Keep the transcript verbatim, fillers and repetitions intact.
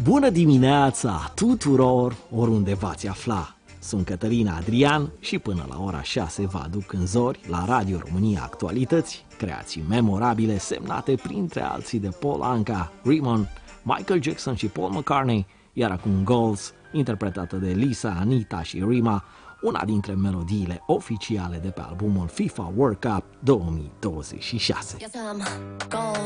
Bună dimineața tuturor, oriunde v-ați afla! Sunt Cătălin Adrian și până la ora șase vă aduc în zori la Radio România Actualități, creații memorabile semnate printre alții de Paul Anka, Raymond, Michael Jackson și Paul McCartney, iar acum Goals, interpretată de Lisa, Anita și Rima, una dintre melodiile oficiale de pe albumul FIFA World Cup două mii douăzeci și șase. Yes, I'm gold.